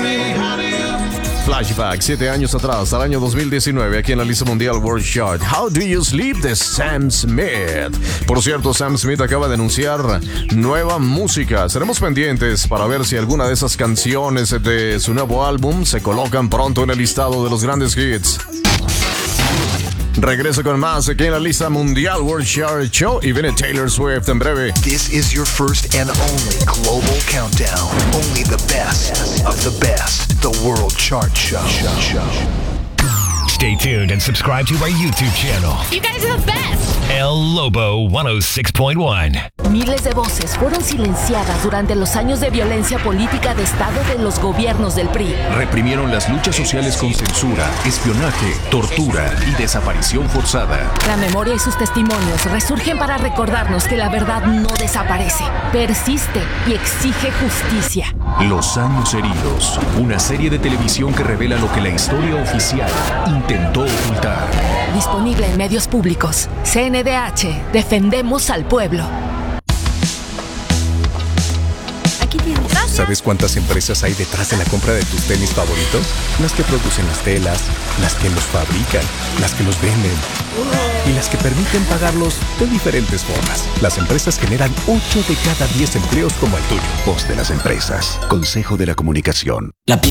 Flashback, 7 años atrás, al año 2019, aquí en la lista mundial World Chart. How Do You Sleep de Sam Smith. Por cierto, Sam Smith acaba de anunciar nueva música. Seremos pendientes para ver si alguna de esas canciones de su nuevo álbum se colocan pronto en el listado de los grandes hits. Regreso con más aquí en la lista mundial World Chart Show y viene Taylor Swift en breve. This is your first and only global countdown. Only the best of the best. The World Chart Show. Stay tuned and subscribe to our YouTube channel. You guys are the best. El Lobo 106.1. Miles de voces fueron silenciadas durante los años de violencia política de Estado de los gobiernos del PRI. Reprimieron las luchas sociales con censura, espionaje, tortura y desaparición forzada. La memoria y sus testimonios resurgen para recordarnos que la verdad no desaparece, persiste y exige justicia. Los años heridos, una serie de televisión que revela lo que la historia oficial intentó ocultar. Disponible en medios públicos. CNDH, defendemos al pueblo. Aquí tienes. ¿Sabes cuántas empresas hay detrás de la compra de tus tenis favoritos? Las que producen las telas, las que los fabrican, las que los venden y las que permiten pagarlos de diferentes formas. Las empresas generan 8 de cada 10 empleos como el tuyo. Voz de las empresas. Consejo de la Comunicación.